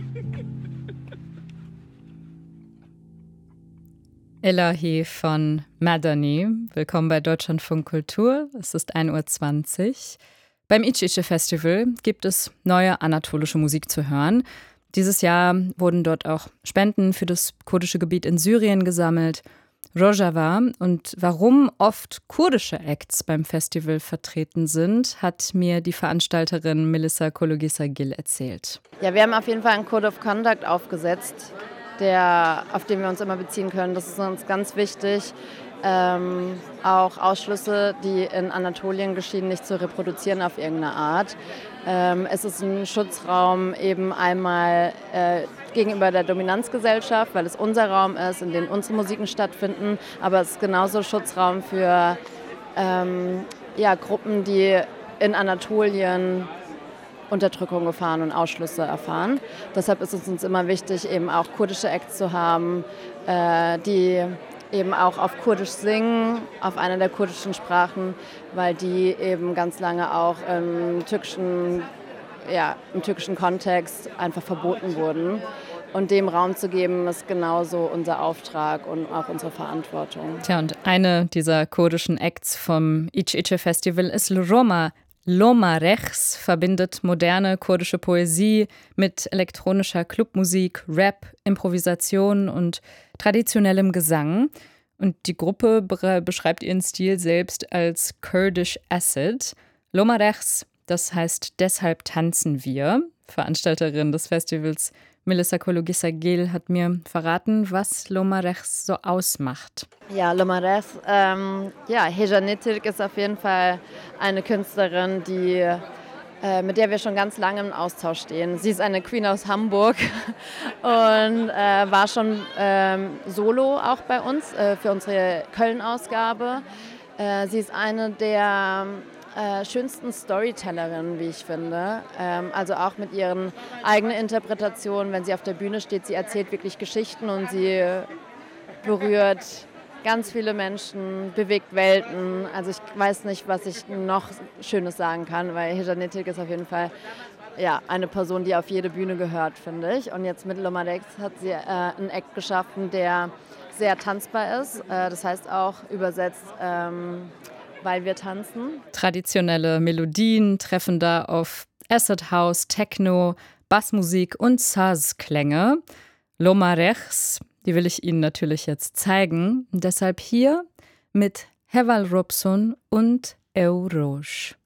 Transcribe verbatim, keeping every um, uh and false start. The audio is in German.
Elahi von Madani. Willkommen bei Deutschlandfunk Kultur. Es ist ein Uhr zwanzig. Beim İç-İçe Festival gibt es neue anatolische Musik zu hören. Dieses Jahr wurden dort auch Spenden für das kurdische Gebiet in Syrien gesammelt. Rojava und warum oft kurdische Acts beim Festival vertreten sind, hat mir die Veranstalterin Melissa Kologisagil erzählt. Ja, wir haben auf jeden Fall einen Code of Conduct aufgesetzt, der, auf den wir uns immer beziehen können. Das ist uns ganz wichtig, ähm, auch Ausschlüsse, die in Anatolien geschehen, nicht zu reproduzieren auf irgendeine Art. Ähm, es ist ein Schutzraum eben einmal äh, gegenüber der Dominanzgesellschaft, weil es unser Raum ist, in dem unsere Musiken stattfinden, aber es ist genauso Schutzraum für ähm, ja, Gruppen, die in Anatolien Unterdrückung erfahren und Ausschlüsse erfahren. Deshalb ist es uns immer wichtig, eben auch kurdische Acts zu haben, äh, die eben auch auf Kurdisch singen, auf einer der kurdischen Sprachen, weil die eben ganz lange auch im türkischen, ja, im türkischen Kontext einfach verboten wurden. Und dem Raum zu geben, ist genauso unser Auftrag und auch unsere Verantwortung. Tja, und eine dieser kurdischen Acts vom İç-İçe Festival ist Roma. Loma Rex verbindet moderne kurdische Poesie mit elektronischer Clubmusik, Rap, Improvisation und traditionellem Gesang. Und die Gruppe beschreibt ihren Stil selbst als Kurdish Acid. Loma Rex, das heißt deshalb tanzen wir. Veranstalterin des Festivals Melissa Kologisagil hat mir verraten, was Loma Rex so ausmacht. Ja, Loma Rex, ähm, ja, Heyecan Türk ist auf jeden Fall eine Künstlerin, die, äh, mit der wir schon ganz lange im Austausch stehen. Sie ist eine Queen aus Hamburg und äh, war schon ähm, solo auch bei uns äh, für unsere Köln-Ausgabe. Äh, sie ist eine der Äh, schönsten Storytellerin, wie ich finde. Ähm, also auch mit ihren eigenen Interpretationen, wenn sie auf der Bühne steht, sie erzählt wirklich Geschichten und sie berührt ganz viele Menschen, bewegt Welten. Also ich weiß nicht, was ich noch Schönes sagen kann, weil Heyecan Türk ist auf jeden Fall ja, eine Person, die auf jede Bühne gehört, finde ich. Und jetzt mit Loma Rex hat sie äh, einen Act geschaffen, der sehr tanzbar ist. Äh, das heißt auch übersetzt, ähm, weil wir tanzen. Traditionelle Melodien treffen da auf Acid House, Techno, Bassmusik und Saz-Klänge. Loma Rex, die will ich Ihnen natürlich jetzt zeigen. Deshalb hier mit Heval Robson und Eu Roche.